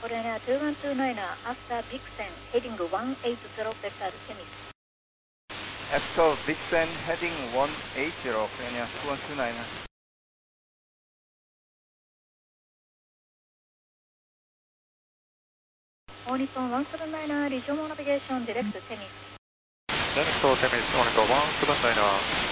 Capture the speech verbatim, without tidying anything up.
Korean two one two niner after Vixen heading one eight zero Vessel Temis. After Vixen heading one eight zero, Korean two one two niner. All Nippon one seven niner, regional navigation direct Temis. Direct Temis, All Nippon one seven niner.